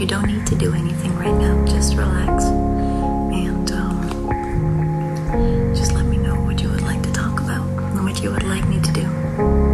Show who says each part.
Speaker 1: You don't need to do anything right now. Just relax.